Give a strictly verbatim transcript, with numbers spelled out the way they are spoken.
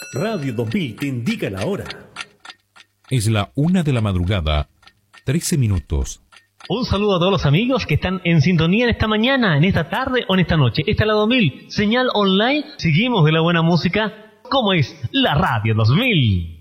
Radio dos mil te indica la hora. Es la una de la madrugada, trece minutos. Un saludo a todos los amigos que están en sintonía en esta mañana, en esta tarde o en esta noche. Esta es la dos mil, señal online. Seguimos de la buena música, como es la Radio dos mil.